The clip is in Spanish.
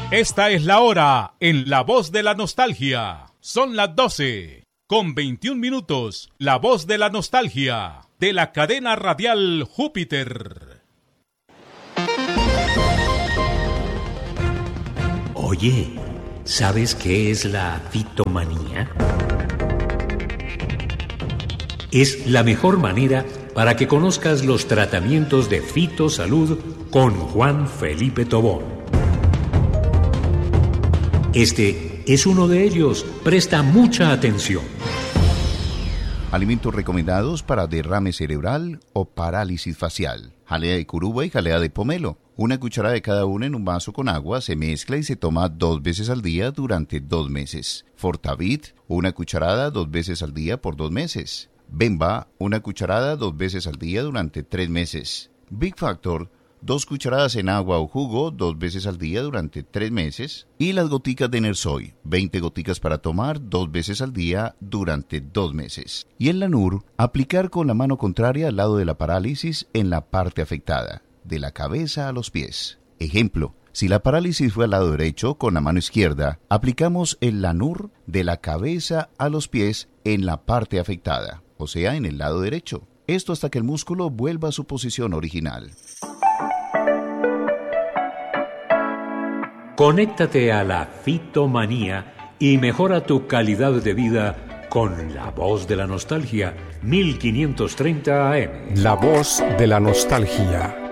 Esta es la hora en La Voz de la Nostalgia. Son las 12:21. La Voz de la Nostalgia, de la cadena radial Júpiter. Oye, ¿sabes qué es la fitomanía? Es la mejor manera para que conozcas los tratamientos de fitosalud con Juan Felipe Tobón. Este es uno de ellos. Presta mucha atención. Alimentos recomendados para derrame cerebral o parálisis facial. Jalea de curuba y jalea de pomelo. Una cucharada de cada una en un vaso con agua, se mezcla y se toma 2 veces al día durante 2 meses. Fortavit, una cucharada 2 veces al día por 2 meses. Bemba, una cucharada 2 veces al día durante 3 meses. Big Factor, 2 cucharadas en agua o jugo 2 veces al día durante 3 meses. Y las goticas de Nersoy, 20 goticas para tomar 2 veces al día durante 2 meses. Y el Lanur, aplicar con la mano contraria al lado de la parálisis en la parte afectada, de la cabeza a los pies. Ejemplo, si la parálisis fue al lado derecho, con la mano izquierda, aplicamos el Lanur de la cabeza a los pies en la parte afectada, o sea, en el lado derecho. Esto hasta que el músculo vuelva a su posición original. Conéctate a la fitomanía y mejora tu calidad de vida con La Voz de la Nostalgia, 1530 AM. La Voz de la Nostalgia.